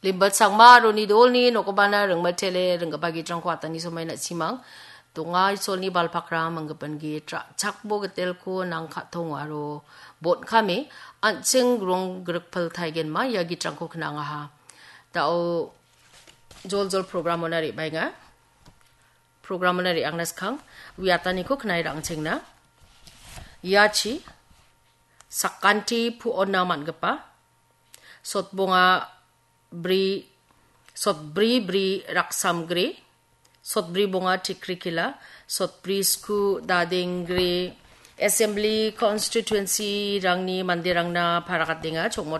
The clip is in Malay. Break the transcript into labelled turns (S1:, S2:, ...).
S1: limbat sangma roni dolni nokobana reng matele reng bagi trangkwata ni somai na simang tungai solni balpakra manggapan gi tra chakbo getel ko nang khathong aro bot khame ancheng rong grekpal thaigen ma yagi trangko khnanga ha tao jol program onari bainga program onari angnas khang wiatani ko khnai rang chengna yachi sakanti pu onna mangapa sotbonga bri raksam gre sotbri bonga tikrikila sotbri sku dading gre assembly constituency rangni mandirangna pharakat denga chongmot